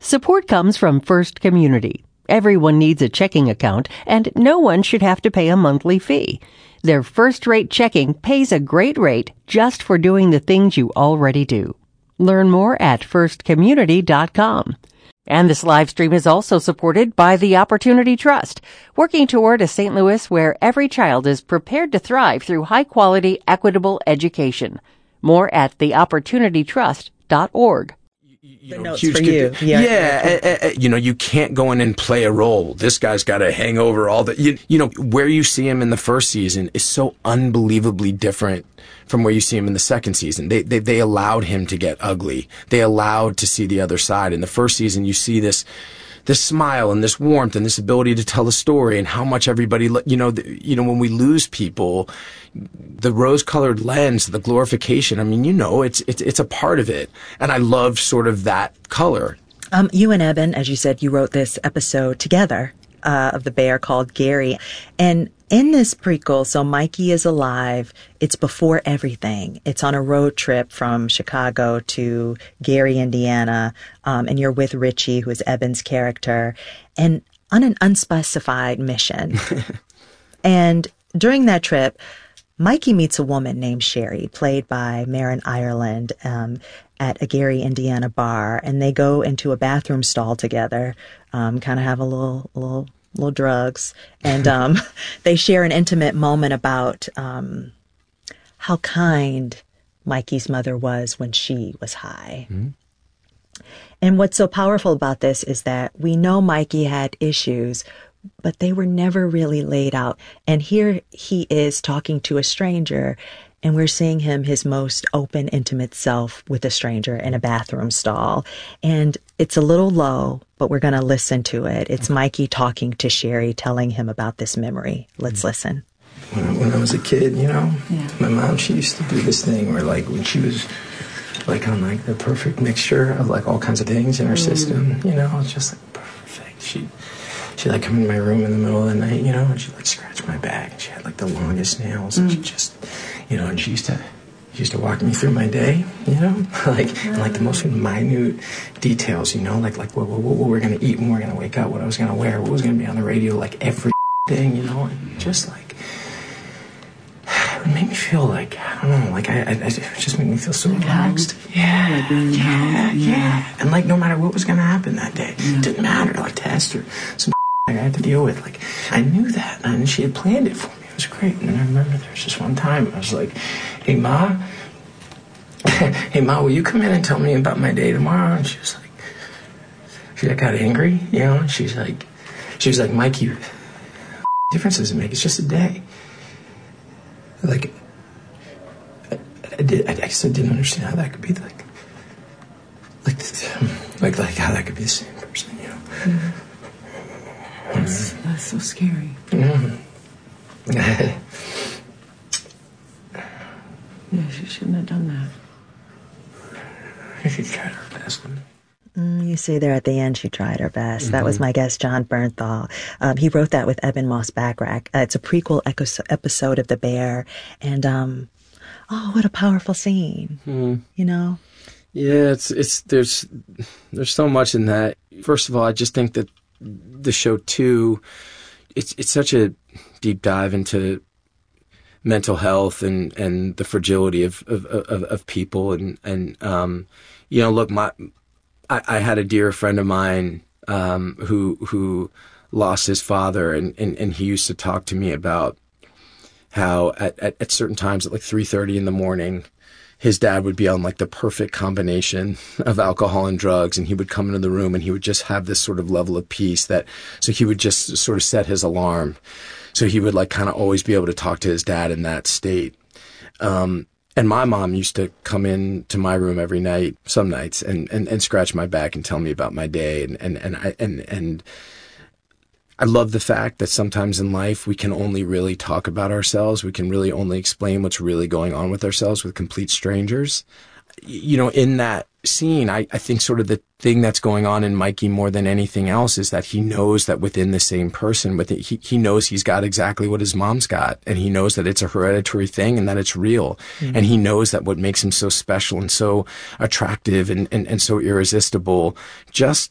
Support comes from First Community. Everyone needs a checking account, and no one should have to pay a monthly fee. Their first-rate checking pays a great rate just for doing the things you already do. Learn more at firstcommunity.com. And this live stream is also supported by the Opportunity Trust, working toward a St. Louis where every child is prepared to thrive through high-quality, equitable education. More at theopportunitytrust.org. The notes for you. You can't go in and play a role. This guy's got a hangover. All the, where you see him in the first season is so unbelievably different from where you see him in the second season. They allowed him to get ugly. They allowed to see the other side. In the first season, you see this smile and this warmth and this ability to tell a story, and how much everybody, when we lose people, the rose-colored lens, the glorification, it's a part of it. And I love sort of that color. You and Eben, as you said, you wrote this episode together of The Bear called Gary. And in this prequel, so Mikey is alive. It's before everything. It's on a road trip from Chicago to Gary, Indiana. And you're with Richie, who is Eben's character, and on an unspecified mission. And during that trip, Mikey meets a woman named Sherry, played by Marin Ireland, at a Gary, Indiana bar. And they go into a bathroom stall together, kind of have a little drugs, and they share an intimate moment about how kind Mikey's mother was when she was high. Mm-hmm. And what's so powerful about this is that we know Mikey had issues, but they were never really laid out. And here he is talking to a stranger, and we're seeing him his most open, intimate self with a stranger in a bathroom stall. And it's a little low, but we're going to listen to it. It's Mikey talking to Sherry, telling him about this memory. Let's listen. When I was a kid, my mom, she used to do this thing where, when she was, on, the perfect mixture of, all kinds of things in her system, it's just, perfect. She'd come in my room in the middle of the night, and she'd, scratch my back, and she had, the longest nails, and she just, and she used to walk me through my day, and the most minute details, what we're going to eat when we're going to wake up, what I was going to wear, what was going to be on the radio, everything, and just, it would make me feel I don't know, it just made me feel so relaxed. Yeah. And, no matter what was going to happen that day, it didn't matter, test or some I had to deal with, I knew that, and she had planned it for me. It was great. And I remember there was just one time I was like, hey, Ma, will you come in and tell me about my day tomorrow? And she got angry, and she was like, Mikey, difference does it make? It's just a day. I guess I didn't understand how that could be, how that could be the same person, Mm-hmm. That's so scary. Mm-hmm. Yeah, she shouldn't have done that. She tried her best. You see there at the end, she tried her best. Mm-hmm. That was my guest, Jon Bernthal. He wrote that with Eben Moss-Bachrach. It's a prequel episode of The Bear. And, what a powerful scene, Yeah, there's so much in that. First of all, I just think that the show too, it's such a deep dive into mental health and the fragility of people and look, I had a dear friend of mine who lost his father, and he used to talk to me about how at certain times at 3:30 in the morning, his dad would be on the perfect combination of alcohol and drugs, and he would come into the room and he would just have this sort of level of peace so he would just sort of set his alarm. So he would kind of always be able to talk to his dad in that state. And my mom used to come in to my room every night, some nights, and scratch my back and tell me about my day. And I love the fact that sometimes in life we can only really talk about ourselves. We can really only explain what's really going on with ourselves with complete strangers. In that scene, I think sort of the thing that's going on in Mikey more than anything else is that he knows that within the same person, he knows he's got exactly what his mom's got, and he knows that it's a hereditary thing and that it's real. Mm-hmm. And he knows that what makes him so special and so attractive and so irresistible just